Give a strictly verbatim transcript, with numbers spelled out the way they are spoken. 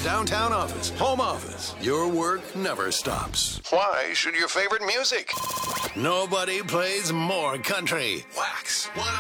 downtown office, home office, your work never stops. Why should your favorite music? Nobody plays more country. Wax one